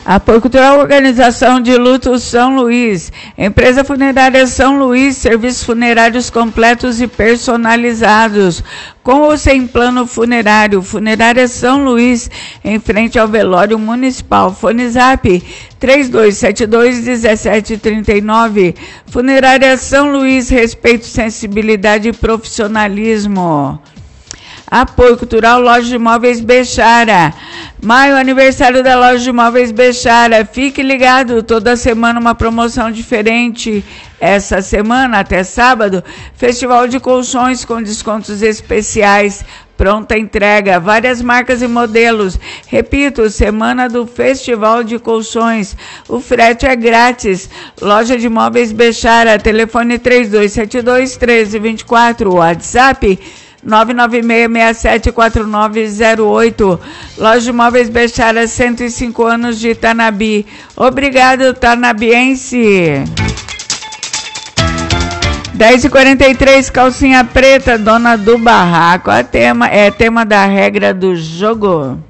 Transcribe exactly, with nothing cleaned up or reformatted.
Apoio Cultural, Organização de Luto São Luís, Empresa Funerária São Luís, serviços funerários completos e personalizados, com ou sem plano funerário. Funerária São Luís, em frente ao velório municipal. Fone Zap três dois sete dois, um sete três nove. Funerária São Luís, respeito, sensibilidade e profissionalismo. Apoio Cultural, Loja de Imóveis Bechara. Maio, aniversário da Loja de Imóveis Bechara. Fique ligado, toda semana uma promoção diferente. Essa semana, até sábado, Festival de Colchões com descontos especiais. Pronta entrega, várias marcas e modelos. Repito, semana do Festival de Colchões. O frete é grátis. Loja de Imóveis Bechara, telefone três dois sete dois, um três dois quatro, WhatsApp nove nove seis seis sete quatro nove zero oito. Loja de Imóveis Bechara, cento e cinco anos de Tanabi. Obrigado, tanabiense. dez e quarenta e três, calcinha preta, dona do barraco. A tema é tema da regra do jogo.